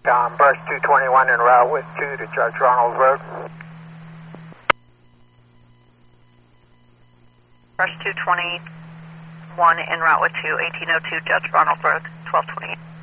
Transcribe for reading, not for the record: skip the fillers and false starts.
Brush 221 en route with 2 to Judge Ronald Road. Brush 221 en route with 2, 1802 Judge Ronald Road, 1228.